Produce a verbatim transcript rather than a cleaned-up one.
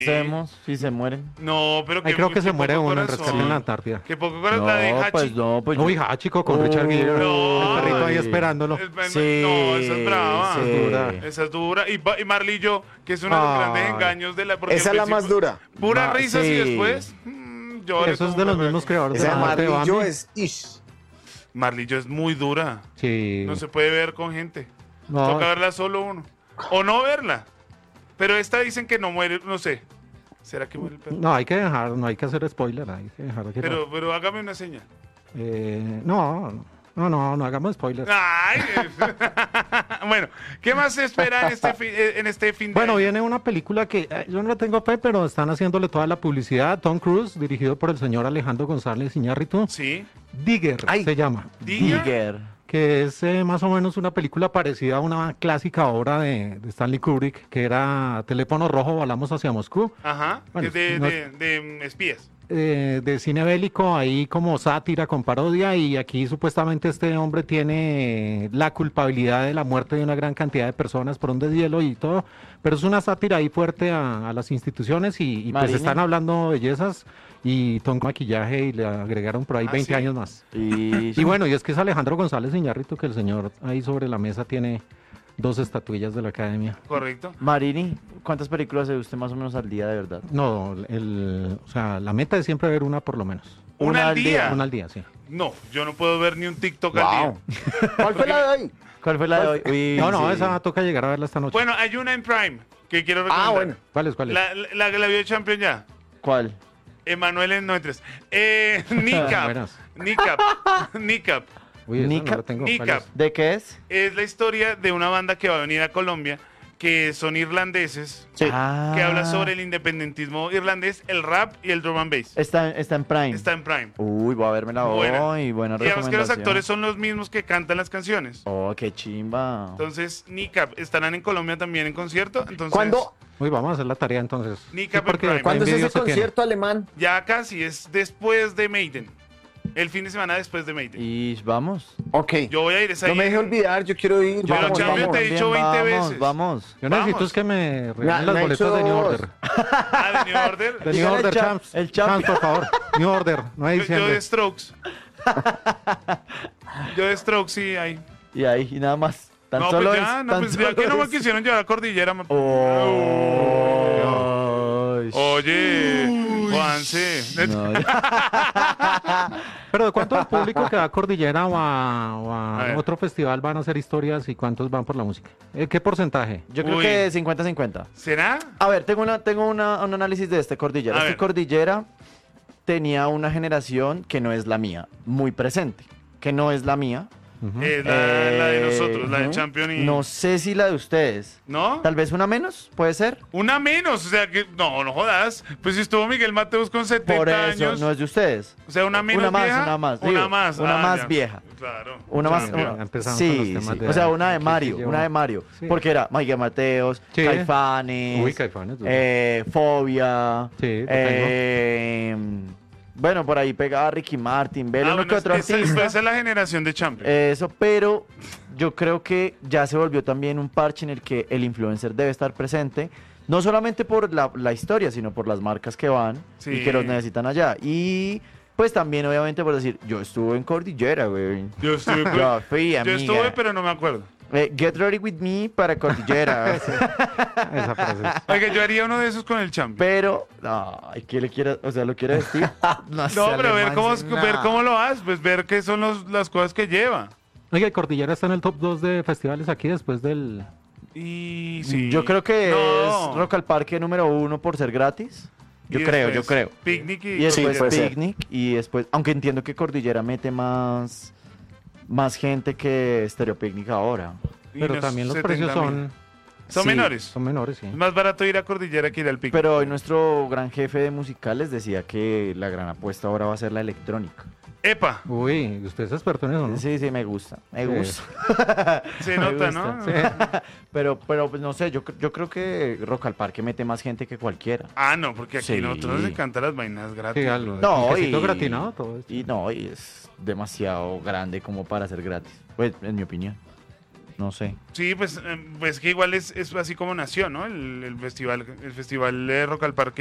Sabemos si se mueren. No, pero Ahí que, creo que que se muere poco uno en corazón. rescate en la Antártida. Que poco corazón la de No, Hachi. pues no, pues Uy, yo- Hachico con Richard Gere. No. El perrito ahí Ay. esperándolo. Es- Sí, no, esa es brava. sí. Esa es dura. Esa es dura. Y, Ba- y Marlillo, que es uno de los Ay. grandes engaños de la... porque Esa al es la más principio- dura. Pura Ma- risas y sí. después... mm, llore Eso es como de los una mismos loca. creadores de Esa la muerte de amarillo Bambi. es... Ish. Marlillo es muy dura. Sí. No se puede ver con gente. No. Toca verla solo uno. O no verla. Pero esta dicen que no muere, no sé. ¿Será que muere el perro? No, hay que dejar, no hay que hacer spoiler, hay que dejar que Pero, pero hágame una señal. Eh, no, no, no, no hagamos spoiler. Ay, bueno, ¿qué más se espera en este, fi- eh, en este fin de Bueno, año? viene una película que eh, yo no le tengo fe, pero están haciéndole toda la publicidad. Tom Cruise, dirigido por el señor Alejandro González Iñárritu. Sí. Digger Ay. se llama. Digger. Digger. Que es eh, más o menos una película parecida a una clásica obra de, de Stanley Kubrick, que era Teléfono Rojo, Volamos hacia Moscú. Ajá. Bueno, que es de, no- de, de, mm, espías. eh, de cine bélico, ahí como sátira con parodia, y aquí supuestamente este hombre tiene la culpabilidad de la muerte de una gran cantidad de personas por un deshielo y todo, pero es una sátira ahí fuerte a, a las instituciones y, y pues Marina. están hablando bellezas y con maquillaje y le agregaron por ahí Ah, veinte ¿sí? años más. Y, Y bueno, y es que es Alejandro González Iñárritu, que el señor ahí sobre la mesa tiene dos estatuillas de la academia. Correcto. Marini, ¿cuántas películas ve usted más o menos al día de verdad? No, el, o sea, la meta es siempre ver una por lo menos. Una al día. Una al día, sí. No, yo no puedo ver ni un TikTok al Wow. día. ¿Cuál fue la de hoy? ¿Cuál fue la de hoy? Uy, No, no, sí. esa toca llegar a verla esta noche. Bueno, hay una en Prime que quiero recomendar. Ah, bueno. ¿Cuál es? ¿Cuál es? La, la, la que la vio de Champion ya. ¿Cuál? Emanuel en noventa y tres. Eh, Nicap. Buenas. Nicap. Nicap. Uy, esa Nica- no la tengo. ¿Cuál Nica. es? ¿De qué es? Es la historia de una banda que va a venir a Colombia, que son irlandeses, Sí. Ah. que habla sobre el independentismo irlandés, el rap y el drum and bass. Está, está en Prime. Está en Prime. Uy, voy a verme Buena. hoy. Buena Y además que los recomendación. actores son los mismos que cantan las canciones. Oh, qué chimba. Entonces, Nicap estarán en Colombia también en concierto. Entonces, ¿Cuándo, Uy, vamos a hacer la tarea entonces. Nica Sí, porque Prime. ¿cuándo es envidia ese se tiene. concierto alemán? Ya casi es después de Maiden. El fin de semana después de Maiden. Y vamos. Ok. Yo voy a ir esa No me deje olvidar, yo quiero ir. Yo lo Vamos, champion vamos. te he dicho Bien, veinte vamos, veces. Vamos. Yo necesito Vamos. es que me regalen Me- las me ha boletas hecho de New dos. Order. Ah, de New Order. De New Dígale Order, el champ- champs. el champ. Champs, por favor. New Order, no hay Yo, yo diciembre. de Strokes. Yo de Strokes, sí, ahí. Y ahí, y nada más. Tan No, solo pues es. ya, no, tan pues ya solo que no me es. quisieron llevar a Cordillera. me- Oh. Oye, Juanse. No, Pero ¿de cuánto del público que va a Cordillera o a, o a A ver. otro festival van a hacer historias y cuántos van por la música? Eh, ¿Qué porcentaje? yo creo Uy. que cincuenta cincuenta. ¿Será? A ver, tengo una, tengo una, un análisis de este Cordillera. A Este ver. Cordillera tenía una generación que no es la mía, muy presente, que no es la mía. Ujú. Es la, la de Eh, nosotros, la de ujú. Champion y... No sé si la de ustedes. ¿No? Tal vez una menos, puede ser. Una menos, o sea que... No, no jodas. Pues si estuvo Miguel Mateos con setenta Por eso, años... no es de ustedes. O sea, una menos Una más, vieja, una más, Una digo, más. una ah, más ya. vieja. Claro. Una más, Champion. Ya una- empezamos con los sí, temas sí. de- O sea, una de aquí Mario, sí una yo- de Mario, Sí. porque era Miguel Mateos, Sí. Caifanes, Uy, Caifanes, duro. eh, Fobia, Sí, lo eh, bueno, por ahí pegaba Ricky Martin, Velo, Ah, uno bueno, que otro esa, artista. esa es la generación de Champion. Eso, pero yo creo que ya se volvió también un parche en el que el influencer debe estar presente, no solamente por la, la historia, sino por las marcas que van Sí. y que los necesitan allá. Y pues también, obviamente, por decir, yo estuve en Cordillera, güey. Yo estuve... Yo fui, Yo amiga. estuve, pero no me acuerdo. Eh, get ready with me para Cordillera. Esa frase es- Oiga, yo haría uno de esos con el Champion. Pero, ay, ¿qué le quiere? O sea, ¿lo quiere vestir? No, sea pero ver alemán, cómo, sí, ver no. cómo lo haces, pues ver qué son los- las cosas que lleva. Oiga, y Cordillera está en el top dos de festivales aquí después del... Y sí. Yo creo que No. es Rock al Parque número uno por ser gratis. Yo Y creo, yo después creo. Picnic y, Y después Sí, puede ser. Picnic y después, aunque entiendo que Cordillera mete más más gente que Stereo Picnic ahora. y Pero unos también los setenta precios mil. son, Son sí, menores. son menores, sí. Es más barato ir a Cordillera que ir al Picnic. Pero hoy nuestro gran jefe de musicales decía que la gran apuesta ahora va a ser la electrónica. Epa, Uy, usted es experto en eso, ¿no? Sí, sí, me gusta, me Sí. gusta. se Me nota, gusta. ¿no? Sí. Pero, pero pues no sé, yo, cr- yo creo que Rock al Parque mete más gente que cualquiera. Ah, no, porque aquí Sí. nosotros nos encantan las vainas gratis. Sí, algo. No, el quesito y- gratinado, todo esto. Y no, y es demasiado grande como para ser gratis. Pues, en mi opinión. no sé. Sí, pues, eh, pues que igual es, es así como nació, ¿no? El, el festival, el festival de Rock al Parque